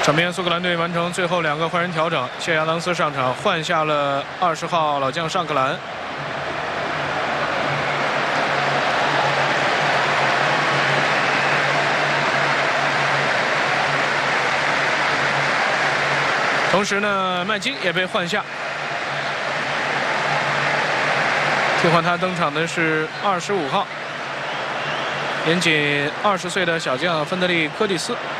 场边苏格兰队完成最后2个换人调整，谢亚当斯上场换下了20号老将尚克兰。同时呢，麦基也被换下。替换他登场的是25号，年仅20岁的小将芬德利·柯蒂斯。